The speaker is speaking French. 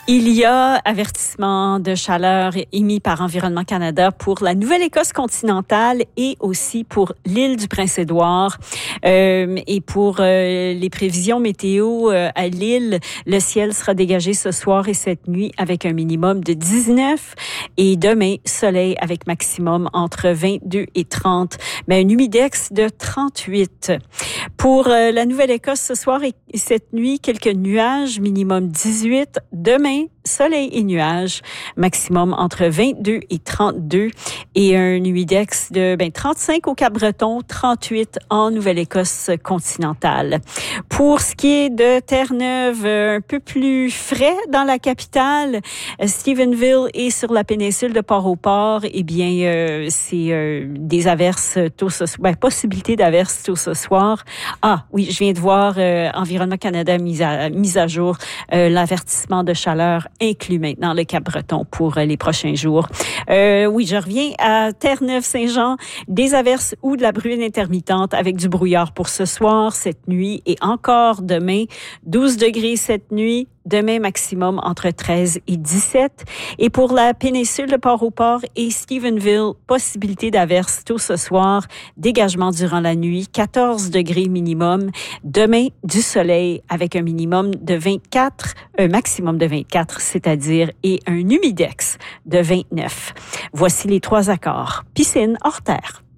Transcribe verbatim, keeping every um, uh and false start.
Il y a avertissement de chaleur émis par Environnement Canada pour la Nouvelle-Écosse continentale et aussi pour l'île du Prince-Édouard. Euh, et pour euh, les prévisions météo euh, à l'île, le ciel sera dégagé ce soir et cette nuit avec un minimum de dix-neuf et demain, soleil avec maximum entre vingt-deux et trente, mais un humidex de trente-huit. Pour euh, la Nouvelle-Écosse ce soir et cette nuit, quelques nuages, minimum dix-huit. Demain, soleil et nuages, maximum entre vingt-deux et trente-deux et un humidex de ben, trente-cinq au Cap-Breton, trente-huit en Nouvelle-Écosse continentale. Pour ce qui est de Terre-Neuve, un peu plus frais dans la capitale, Stephenville et sur la péninsule de Port-au-Port, eh bien, euh, c'est euh, des averses tôt ce soir, ben, possibilité d'averses tôt ce soir. Ah oui, je viens de voir euh, Environnement Canada mise à, mise à jour euh, l'avertissement de chaleur inclut maintenant le Cap-Breton pour euh, les prochains jours. Euh, oui, je reviens à Terre-Neuve-Saint-Jean, des averses ou de la bruine intermittente avec du brouillard pour ce soir, cette nuit et encore demain. douze degrés cette nuit. Demain, maximum entre treize et dix-sept. Et pour la péninsule de Port-au-Port et Stephenville, possibilité d'averse tôt ce soir, dégagement durant la nuit, quatorze degrés minimum. Demain, du soleil avec un minimum de vingt-quatre, un maximum de vingt-quatre, c'est-à-dire, et un humidex de vingt-neuf. Voici les trois accords. Piscine hors terre.